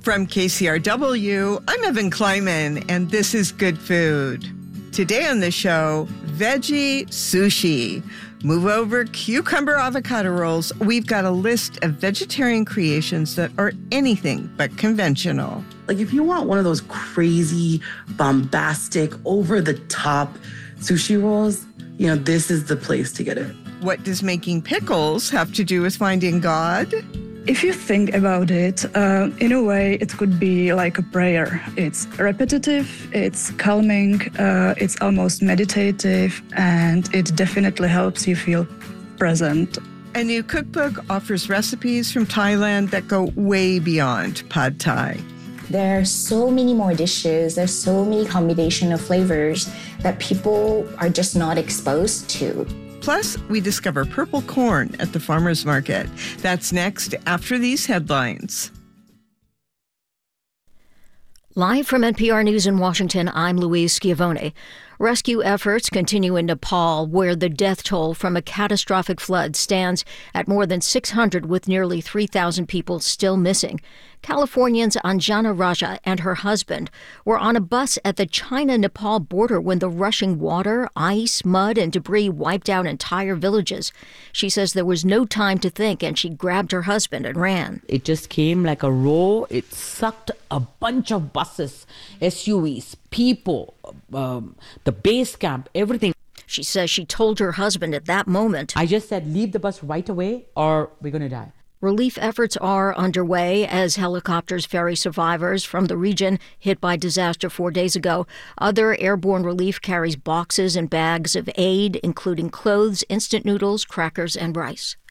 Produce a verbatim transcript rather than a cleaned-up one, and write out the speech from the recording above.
From K C R W, I'm Evan Kleiman, and this is Good Food. Today on the show, veggie sushi. Move over cucumber avocado rolls. We've got a list of vegetarian creations that are anything but conventional. Like if you want one of those crazy, bombastic, over-the-top sushi rolls, you know, this is the place to get it. What does making pickles have to do with finding God? If you think about it, uh, in a way, it could be like a prayer. It's repetitive, it's calming, uh, it's almost meditative, and it definitely helps you feel present. A new cookbook offers recipes from Thailand that go way beyond pad thai. There are so many more dishes, there's so many combination of flavors that people are just not exposed to. Plus, we discover purple corn at the farmer's market. That's next after these headlines. Live from N P R News in Washington, I'm Louise Schiavone. Rescue efforts continue in Nepal, where the death toll from a catastrophic flood stands at more than six hundred, with nearly three thousand people still missing. Californians Anjana Raja and her husband were on a bus at the China-Nepal border when the rushing water, ice, mud, and debris wiped out entire villages. She says there was no time to think, and she grabbed her husband and ran. It just came like a roar. It sucked a bunch of buses, S U Vs, people, um, the base camp, everything. She says she told her husband at that moment, I just said, leave the bus right away or we're going to die. Relief efforts are underway as helicopters ferry survivors from the region hit by disaster four days ago. Other airborne relief carries boxes and bags of aid, including clothes, instant noodles, crackers, and rice.